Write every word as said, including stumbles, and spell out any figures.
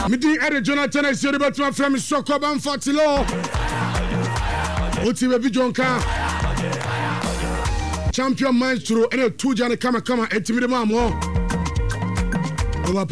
Midi Ere Jonathan is here about my friend Soko Ban Fatilo. Oti Baby Jonka. Champion Maestro and a two Jana Kama Kama etimide mamo.